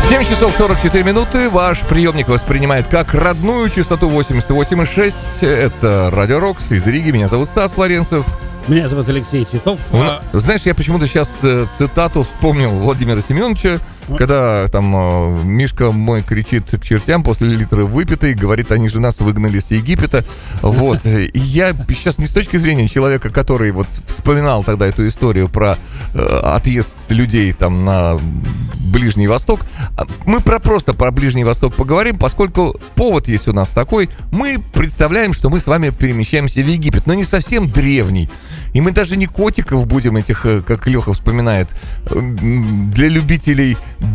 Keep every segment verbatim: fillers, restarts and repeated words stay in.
семь часов сорок четыре минуты. Ваш приемник воспринимает как родную частоту восемьдесят восемь и шесть. Это Радио Рокс из Риги. Меня зовут Стас Флоренцев. Меня зовут Алексей Титов. А... Знаешь, я почему-то сейчас цитату вспомнил Владимира Семеновича, а? когда там Мишка мой кричит к чертям после литра выпитой, говорит, они же нас выгнали с Египета. Вот. И я сейчас не с точки зрения человека, который вот вспоминал тогда эту историю про э, отъезд людей там на Ближний Восток. Мы про просто про Ближний Восток поговорим, поскольку повод есть у нас такой. Мы представляем, что мы с вами перемещаемся в Египет, но не совсем древний. И мы даже не котиков будем этих, как Леха вспоминает, для любителей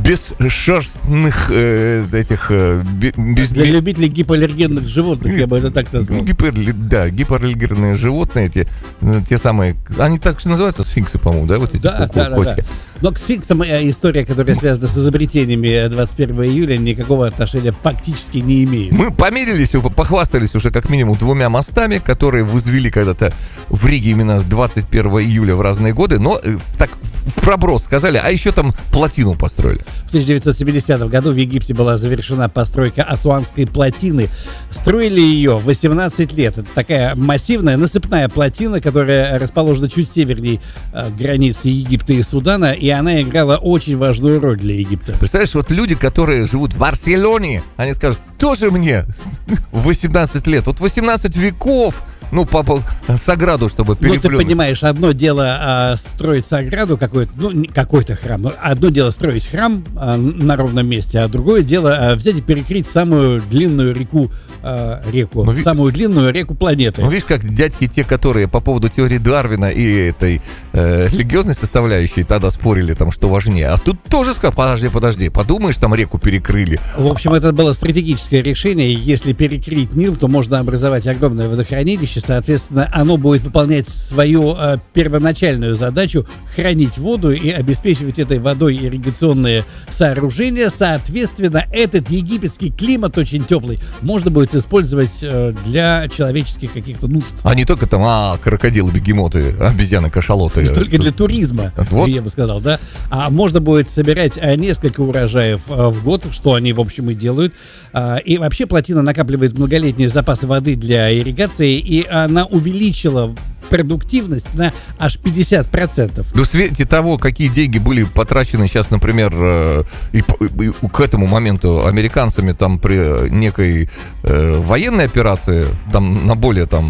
бесшерстных э, этих... Без, для любителей гипоаллергенных животных, я бы это так назвал. Гипер, да, гипоаллергенные животные, эти, те самые... Они так что называются, сфинксы, по-моему, да? Вот эти да, да, да, да. Но к сфинксам история, которая связана с изобретениями двадцать первого июля, никакого отношения фактически не имеет. Мы померились, похвастались уже как минимум двумя мостами, которые возвели когда-то в Риге именно двадцать первого июля в разные годы, но так в проброс сказали, а еще там плотину построили. В тысяча девятьсот семидесятом году в Египте была завершена постройка Асуанской плотины. Строили ее восемнадцать лет. Это такая массивная насыпная плотина, которая расположена чуть севернее э, границы Египта и Судана, и она играла очень важную роль для Египта. Представляешь, вот люди, которые живут в Барселоне, они скажут, тоже мне восемнадцать лет, вот восемнадцать веков, ну, папа, Саграду, чтобы переплюнуть. Ну, ты понимаешь, одно дело а, строить Саграду, какой-то, ну, какой-то храм. Но одно дело строить храм а, на ровном месте, а другое дело а, взять и перекрыть самую длинную реку, а, реку, ну, самую ви... длинную реку планеты. Ну, видишь, как дядьки те, которые по поводу теории Дарвина и этой э, религиозной составляющей тогда спорили, там, что важнее. А тут тоже сказал, подожди, подожди, подумаешь, там реку перекрыли. В общем, это было стратегическое решение. Если перекрыть Нил, то можно образовать огромное водохранилище. Соответственно, оно будет выполнять свою э, первоначальную задачу хранить воду и обеспечивать этой водой ирригационные сооружения. Соответственно, этот египетский климат очень теплый можно будет использовать э, для человеческих каких-то нужд. А не только там, а, крокодилы, бегемоты, обезьяны, кашалоты. Не только для туризма, вот. Я бы сказал, да. А можно будет собирать а, несколько урожаев а, в год, что они, в общем, и делают. А, и вообще плотина накапливает многолетние запасы воды для ирригации, и она увеличила продуктивность на аж пятьдесят процентов. В свете того, какие деньги были потрачены сейчас, например, и, и, и к этому моменту американцами там при некой э, военной операции, там на более там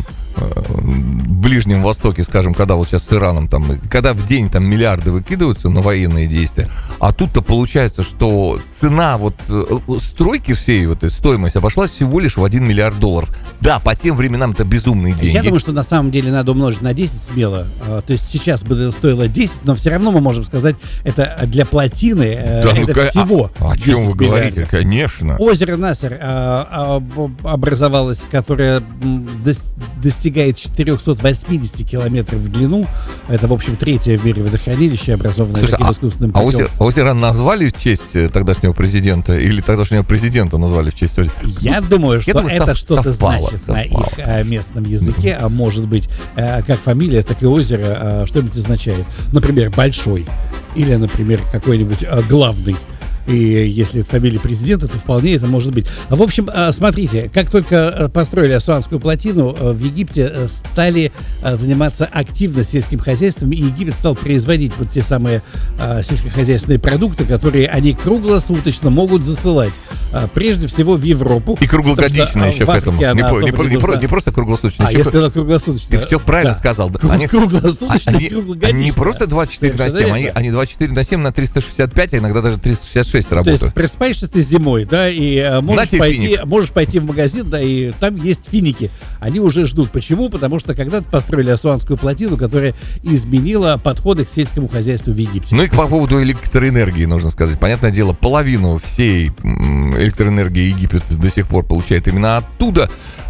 Ближнем Востоке, скажем, когда вот сейчас с Ираном, там, когда в день там миллиарды выкидываются на военные действия, а тут-то получается, что цена вот стройки всей вот этой стоимости обошлась всего лишь в один миллиард долларов. Да, по тем временам это безумные деньги. Я думаю, что на самом деле надо умножить на десять смело. То есть сейчас бы стоило десять, но все равно мы можем сказать, это для плотины, да, это ну, всего. А, о чем вы говорите? Миллиардов. Конечно. Озеро Насер а, а, образовалось, которое достигает достигает четыреста восемьдесят километров в длину. Это, в общем, третье в мире водохранилище, образованное Слушай, таким а, искусственным путем. А озеро, озеро назвали в честь тогдашнего президента или тогдашнего президента назвали в честь озера? Я думаю, что Я думаю, это сов, что-то совпало, значит совпало. на их а, местном языке, а может быть, а, как фамилия, так и озеро а, что-нибудь означает. Например, большой или, например, какой-нибудь а, главный. И если это фамилия президента, то вполне это может быть. В общем, смотрите, как только построили Асуанскую плотину, в Египте стали заниматься активно сельским хозяйством, и Египет стал производить вот те самые сельскохозяйственные продукты, которые они круглосуточно могут засылать. Прежде всего в Европу. И круглогодично еще к этому. Не, не, не, не, про, не просто круглосуточно. А, я сказал круглосуточно. Ты все правильно да. сказал. Они, круглосуточно, они, круглогодично. Они не просто двадцать четыре на семь, они, они двадцать четыре на семь на триста шестьдесят пять, а иногда даже триста шестьдесят шесть работают. То есть просыпаешься ты зимой, да, и а, можешь, пойти, можешь пойти в магазин, да, и там есть финики. Они уже ждут. Почему? Потому что когда-то построили Асуанскую плотину, которая изменила подходы к сельскому хозяйству в Египте. Ну и по поводу электроэнергии нужно сказать. Понятное дело, половину всей электроэнергии Египет до сих пор получает именно оттуда.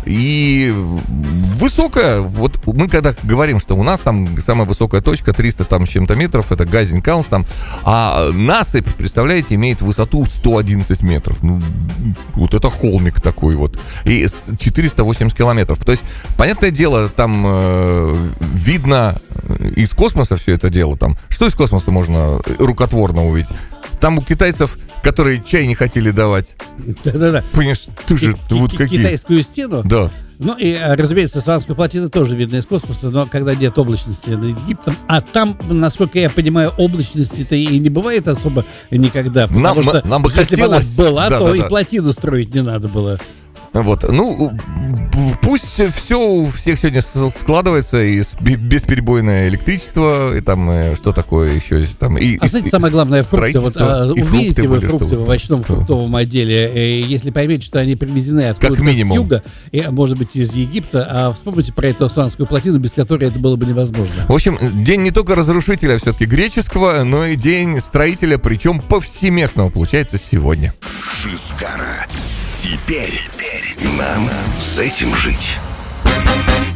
И высокая, вот мы когда говорим, что у нас там самая высокая точка триста там с чем-то метров, это Газинкаунс там, а насыпь, представляете, имеет высоту сто одиннадцать метров. Ну, вот это холмик такой вот. И четыреста восемьдесят километров. То есть, понятное дело, там э, видно из космоса все это дело. Там. Что из космоса можно рукотворно увидеть? Там у китайцев которые чай не хотели давать. Да-да-да. Понимаешь, ты же вот какие. Китайскую стену. Да. Ну и, разумеется, Суанскую плотину тоже видно из космоса, но когда нет облачности над Египтом, а там, насколько я понимаю, облачности-то и не бывает особо никогда, потому нам, что нам бы если бы она хотелось... была, да, то да, и да. плотину строить не надо было. Вот, ну, пусть все у всех сегодня складывается, и бесперебойное электричество, и там, и что такое еще, там, и... А знаете, самое главное, фрукты, вот а, увидите вы фрукты в овощном фруктовом отделе, и если поймете, что они привезены откуда-то с юга, и, может быть, из Египта, а вспомните про эту Суанскую плотину, без которой это было бы невозможно. В общем, день не только разрушителя все-таки греческого, но и день строителя, причем повсеместного, получается, сегодня. Шизгара. Теперь нам с этим жить.